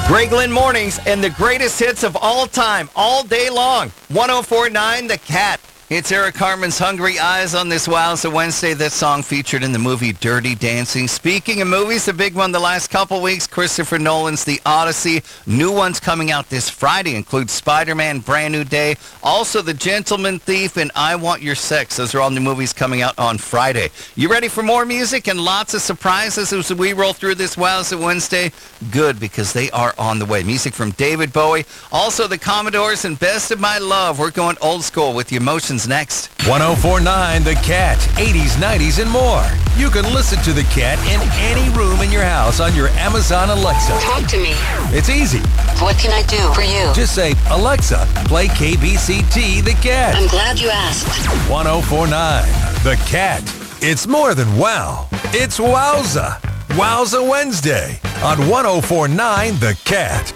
Greg Lynn Mornings and the greatest hits of all time, all day long. 104.9 The Cat. It's Eric Carmen's Hungry Eyes on this Wowza Wednesday. That song featured in the movie Dirty Dancing. Speaking of movies, the big one the last couple weeks, Christopher Nolan's The Odyssey. New ones coming out this Friday include Spider-Man Brand New Day, also The Gentleman Thief, and I Want Your Sex. Those are all new movies coming out on Friday. You ready for more music and lots of surprises as we roll through this Wowza Wednesday? Good, because they are on the way. Music from David Bowie, also the Commodores, and Best of My Love. We're going old school with the Emotions next. 104.9 The Cat, 80s, 90s, and more. You can listen to The Cat in any room in your house on your Amazon Alexa. Talk to me. It's easy. What can I do for you? Just say, Alexa, play KBCT The Cat. I'm glad you asked. 104.9 The Cat. It's more than wow. It's Wowza. Wowza Wednesday on 104.9 The Cat.